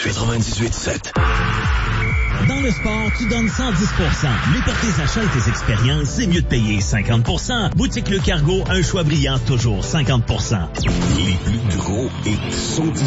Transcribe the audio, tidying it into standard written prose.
98.7. Dans le sport, tu donnes 110%. Mais pour tes achats et tes expériences, c'est mieux de payer 50%. Boutique Le Cargo, un choix brillant, toujours 50%. Les plus gros hits sont ici.